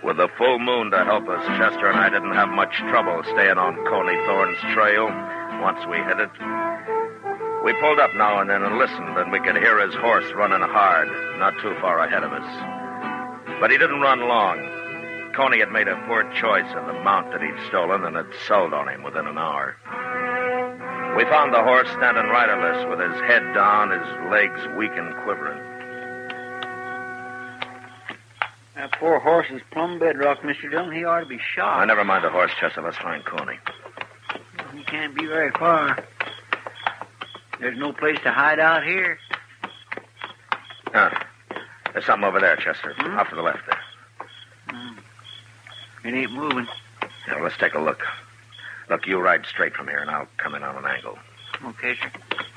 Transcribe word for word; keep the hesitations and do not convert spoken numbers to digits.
With the full moon to help us, Chester and I didn't have much trouble staying on Coney Thorne's trail once we hit it. We pulled up now and then and listened, and we could hear his horse running hard, not too far ahead of us. But he didn't run long. Coney had made a poor choice of the mount that he'd stolen, and had sold on him within an hour. We found the horse standing riderless with his head down, his legs weak and quivering. That poor horse is plumb bedrock, Mister Dillon. He ought to be shot. Oh, never mind the horse, Chester. Let's find Coney. He can't be very far. There's no place to hide out here. Ah, there's something over there, Chester. Hmm? Off to the left there. Hmm. It ain't moving. Yeah, let's take a look. Look, you ride straight from here, and I'll come in on an angle. Okay, sir.